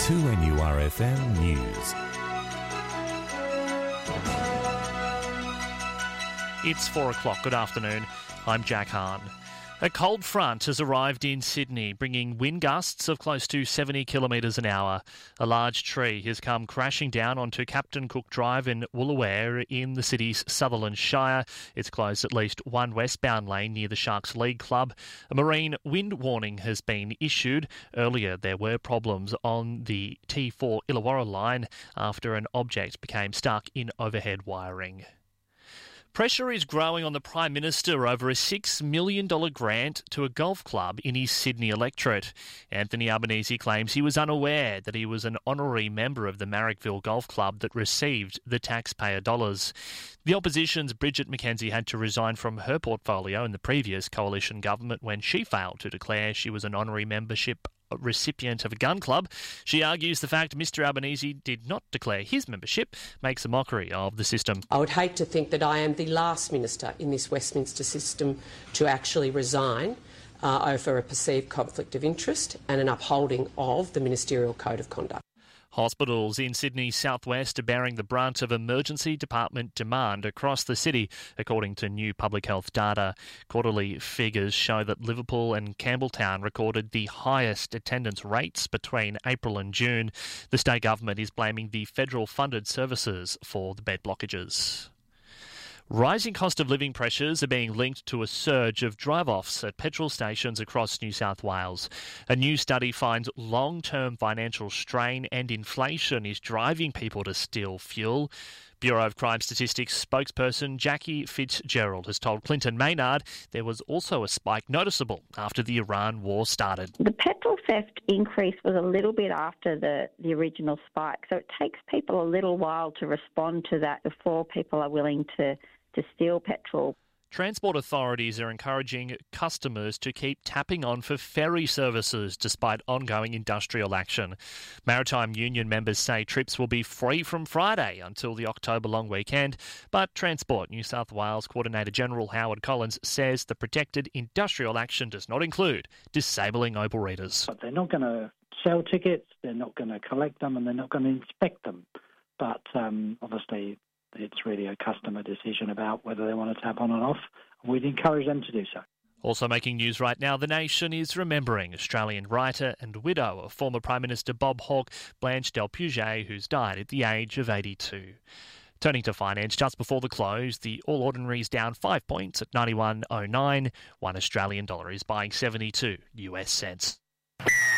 2NURFM News. It's 4 o'clock. Good afternoon. I'm Jack Hahn. A cold front has arrived in Sydney, bringing wind gusts of close to 70 kilometres an hour. A large tree has come crashing down onto Captain Cook Drive in Woolooware in the city's Sutherland Shire. It's closed at least one westbound lane near the Sharks League Club. A marine wind warning has been issued. Earlier, there were problems on the T4 Illawarra line after an object became stuck in overhead wiring. Pressure is growing on the Prime Minister over a $6 million grant to a golf club in his Sydney electorate. Anthony Albanese claims he was unaware that he was an honorary member of the Marrickville Golf Club that received the taxpayer dollars. The opposition's Bridget McKenzie had to resign from her portfolio in the previous coalition government when she failed to declare she was an honorary membership recipient of a gun club. She argues the fact Mr Albanese did not declare his membership makes a mockery of the system. I would hate to think that I am the last minister in this Westminster system to actually resign over a perceived conflict of interest and an upholding of the Ministerial Code of Conduct. Hospitals in Sydney's southwest are bearing the brunt of emergency department demand across the city, according to new public health data. Quarterly figures show that Liverpool and Campbelltown recorded the highest attendance rates between April and June. The state government is blaming the federal funded services for the bed blockages. Rising cost of living pressures are being linked to a surge of drive-offs at petrol stations across New South Wales. A new study finds long-term financial strain and inflation is driving people to steal fuel. Bureau of Crime Statistics spokesperson Jackie Fitzgerald has told Clinton Maynard there was also a spike noticeable after the Iran war started. The petrol theft increase was a little bit after the original spike, so it takes people a little while to respond to that before people are willing to steal petrol. Transport authorities are encouraging customers to keep tapping on for ferry services despite ongoing industrial action. Maritime Union members say trips will be free from Friday until the October long weekend, but Transport New South Wales Coordinator General Howard Collins says the protected industrial action does not include disabling Opal readers. But they're not going to sell tickets, they're not going to collect them, and they're not going to inspect them. But obviously it's really a customer decision about whether they want to tap on and off. We'd encourage them to do so. Also making news right now, the nation is remembering Australian writer and widow of former Prime Minister Bob Hawke, Blanche Del Puget, who's died at the age of 82. Turning to finance, just before the close, the All Ordinaries down 5 points at 91.09. $1 Australian dollar is buying 72 US cents.